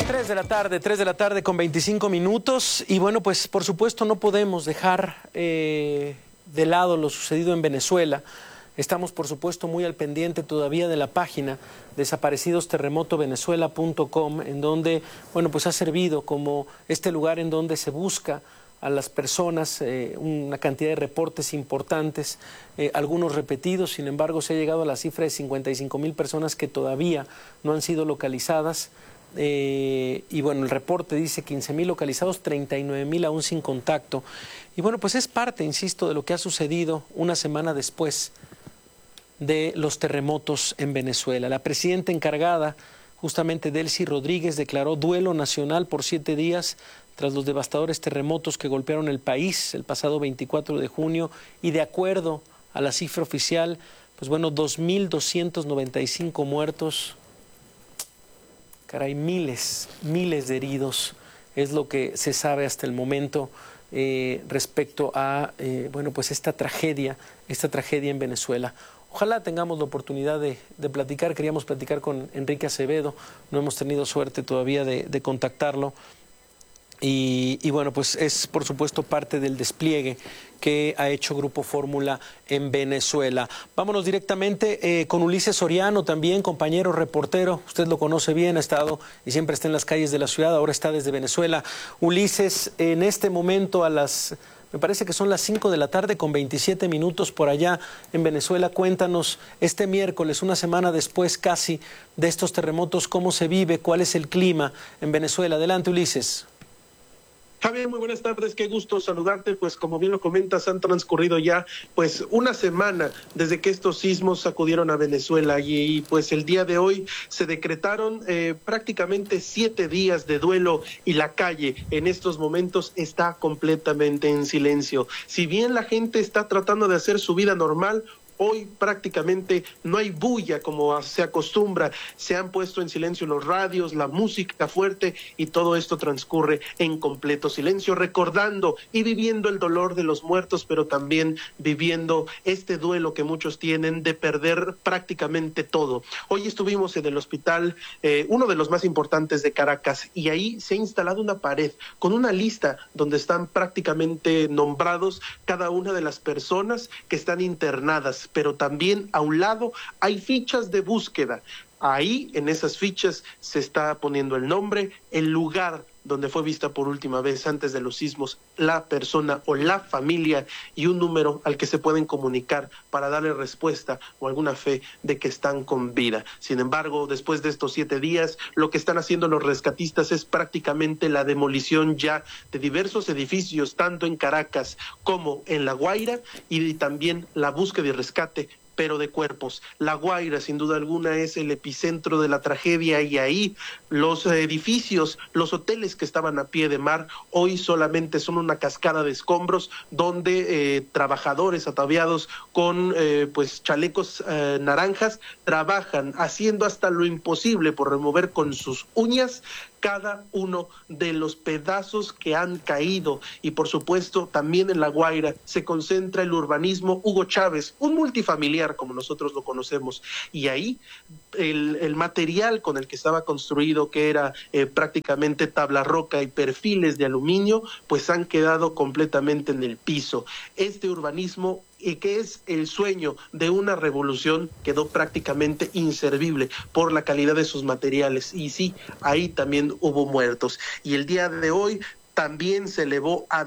3 de la tarde con 25 minutos. Y bueno, pues por supuesto no podemos dejar de lado lo sucedido en Venezuela. Estamos por supuesto muy al pendiente todavía de la página desaparecidosterremotovenezuela.com, en donde, bueno, pues ha servido como este lugar en donde se busca a las personas, una cantidad de reportes importantes, algunos repetidos. Sin embargo, se ha llegado a la cifra de 55,000 personas que todavía no han sido localizadas. Y bueno, el reporte dice 15,000 localizados, 39,000 aún sin contacto. Y bueno, pues es parte, insisto, de lo que ha sucedido una semana después de los terremotos en Venezuela. La presidenta encargada, justamente Delcy Rodríguez, declaró duelo nacional por 7 días tras los devastadores terremotos que golpearon el país el pasado 24 de junio y, de acuerdo a la cifra oficial, pues bueno, 2,295 muertos. Caray, miles de heridos es lo que se sabe hasta el momento respecto a bueno, pues esta tragedia en Venezuela. Ojalá tengamos la oportunidad de platicar. Queríamos platicar con Enrique Acevedo, no hemos tenido suerte todavía de contactarlo. Y bueno, pues es por supuesto parte del despliegue que ha hecho Grupo Fórmula en Venezuela. Vámonos directamente con Ulises Soriano, también compañero reportero. Usted lo conoce bien, ha estado y siempre está en las calles de la ciudad, ahora está desde Venezuela. Ulises, en este momento me parece que son las 5 de la tarde con 27 minutos por allá en Venezuela. Cuéntanos, este miércoles, una semana después casi de estos terremotos, ¿cómo se vive? ¿Cuál es el clima en Venezuela? Adelante, Ulises. Javier, muy buenas tardes, qué gusto saludarte. Pues como bien lo comentas, han transcurrido ya pues una semana desde que estos sismos sacudieron a Venezuela y pues el día de hoy se decretaron prácticamente 7 días de duelo y la calle en estos momentos está completamente en silencio. Si bien la gente está tratando de hacer su vida normal, hoy prácticamente no hay bulla como se acostumbra, se han puesto en silencio los radios, la música fuerte y todo esto transcurre en completo silencio, recordando y viviendo el dolor de los muertos, pero también viviendo este duelo que muchos tienen de perder prácticamente todo. Hoy estuvimos en el hospital, uno de los más importantes de Caracas, y ahí se ha instalado una pared con una lista donde están prácticamente nombrados cada una de las personas que están internadas, pero también a un lado hay fichas de búsqueda. Ahí, en esas fichas, se está poniendo el nombre, el lugar donde fue vista por última vez antes de los sismos, la persona o la familia y un número al que se pueden comunicar para darle respuesta o alguna fe de que están con vida. Sin embargo, después de estos 7 días, lo que están haciendo los rescatistas es prácticamente la demolición ya de diversos edificios, tanto en Caracas como en La Guaira, y también la búsqueda y rescate, pero de cuerpos. La Guaira, sin duda alguna, es el epicentro de la tragedia, y ahí los edificios, los hoteles que estaban a pie de mar, hoy solamente son una cascada de escombros donde trabajadores ataviados con pues chalecos naranjas trabajan haciendo hasta lo imposible por remover con sus uñas cada uno de los pedazos que han caído. Y por supuesto también en La Guaira se concentra el urbanismo Hugo Chávez, un multifamiliar como nosotros lo conocemos, y ahí el material con el que estaba construido, que era prácticamente tabla roca y perfiles de aluminio, pues han quedado completamente en el piso. Este urbanismo, y que es el sueño de una revolución, quedó prácticamente inservible por la calidad de sus materiales. Y sí, ahí también hubo muertos. Y el día de hoy también se elevó a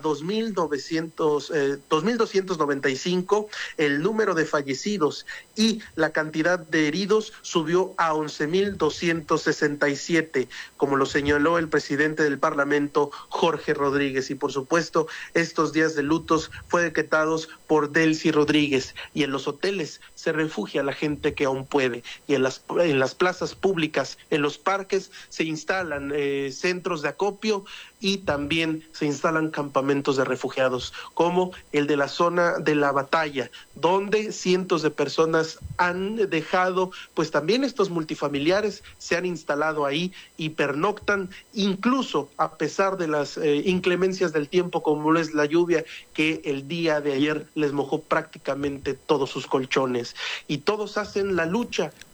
2,295 el número de fallecidos, y la cantidad de heridos subió a 11,267, como lo señaló el presidente del Parlamento, Jorge Rodríguez. Y por supuesto, estos días de lutos fue decretados por Delcy Rodríguez, y en los hoteles se refugia la gente que aún puede, y en las plazas públicas, en los parques, se instalan centros de acopio, y también se instalan campamentos de refugiados, como el de la zona de La Batalla, donde cientos de personas han dejado, pues también estos multifamiliares se han instalado ahí y pernoctan, incluso a pesar de las inclemencias del tiempo, como es la lluvia, que el día de ayer les mojó prácticamente todos sus colchones. Y todos hacen la lucha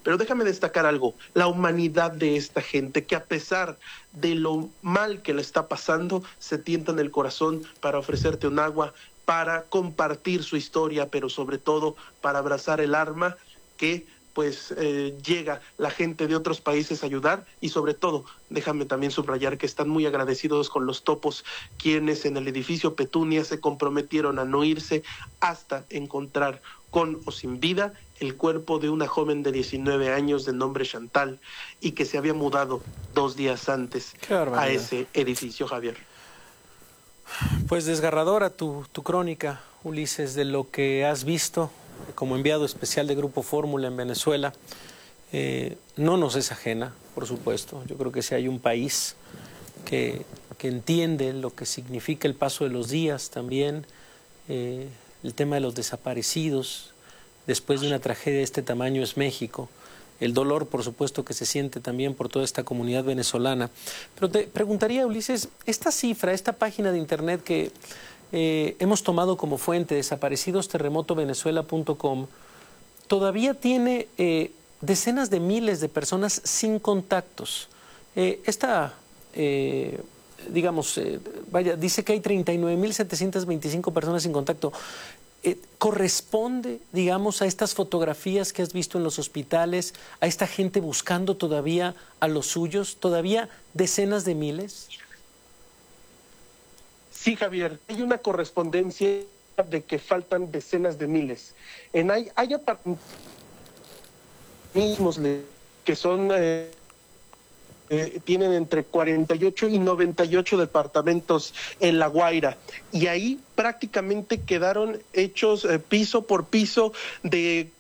Pero déjame destacar algo, la humanidad de esta gente, que a pesar de lo mal que le está pasando, se tientan el corazón para ofrecerte un agua, para compartir su historia, pero sobre todo para abrazar el arma que pues llega la gente de otros países a ayudar, y sobre todo, déjame también subrayar que están muy agradecidos con los topos, quienes en el edificio Petunia se comprometieron a no irse hasta encontrar con o sin vida el cuerpo de una joven de 19 años de nombre Chantal y que se había mudado 2 días antes a ese edificio, Javier. Pues desgarradora tu crónica, Ulises, de lo que has visto como enviado especial de Grupo Fórmula en Venezuela. No nos es ajena, por supuesto. Yo creo que si hay un país que entiende lo que significa el paso de los días también, el tema de los desaparecidos después de una tragedia de este tamaño es México. El dolor, por supuesto, que se siente también por toda esta comunidad venezolana. Pero te preguntaría, Ulises, esta cifra, esta página de internet que hemos tomado como fuente, desaparecidosterremotovenezuela.com, todavía tiene decenas de miles de personas sin contactos. Dice que hay 39.725 personas sin contacto. ¿Corresponde, digamos, a estas fotografías que has visto en los hospitales, a esta gente buscando todavía a los suyos, todavía decenas de miles? Sí, Javier, hay una correspondencia de que faltan decenas de miles. Hay mismos que son tienen entre 48 y 98 departamentos en La Guaira, y ahí prácticamente quedaron hechos piso por piso de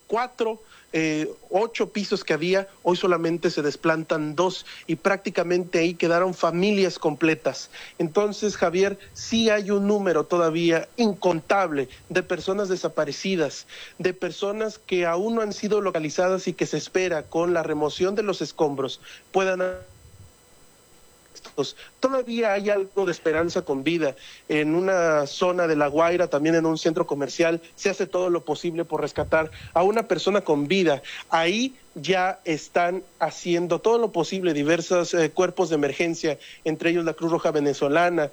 8 pisos que había, hoy solamente se desplantan 2 y prácticamente ahí quedaron familias completas. Entonces, Javier, sí hay un número todavía incontable de personas desaparecidas, de personas que aún no han sido localizadas y que se espera con la remoción de los escombros puedan... Todavía hay algo de esperanza con vida. En una zona de La Guaira, también en un centro comercial, se hace todo lo posible por rescatar a una persona con vida. Ahí ya están haciendo todo lo posible diversos cuerpos de emergencia, entre ellos la Cruz Roja Venezolana,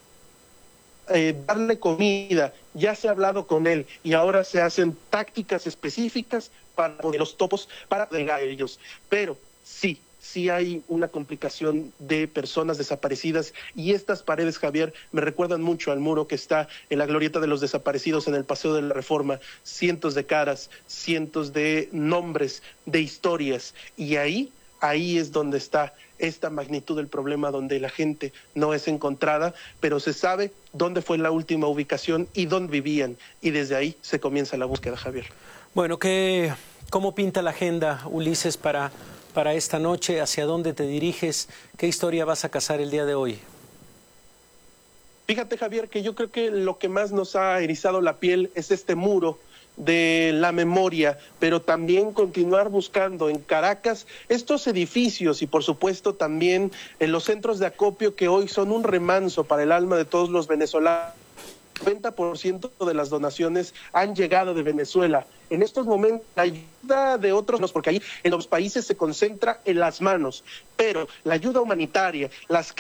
darle comida. Ya se ha hablado con él y ahora se hacen tácticas específicas para poner los topos para llegar a ellos. Pero sí hay una complicación de personas desaparecidas, y estas paredes, Javier, me recuerdan mucho al muro que está en la glorieta de los desaparecidos en el Paseo de la Reforma. Cientos de caras, cientos de nombres, de historias, y ahí es donde está esta magnitud del problema, donde la gente no es encontrada, pero se sabe dónde fue la última ubicación y dónde vivían, y desde ahí se comienza la búsqueda, Javier. Bueno, ¿cómo pinta la agenda, Ulises, para esta noche? ¿Hacia dónde te diriges? ¿Qué historia vas a cazar el día de hoy? Fíjate, Javier, que yo creo que lo que más nos ha erizado la piel es este muro de la memoria, pero también continuar buscando en Caracas estos edificios y por supuesto también en los centros de acopio que hoy son un remanso para el alma de todos los venezolanos. 90% de las donaciones han llegado de Venezuela. En estos momentos, la ayuda de otros, porque ahí en los países se concentra en las manos, pero la ayuda humanitaria, las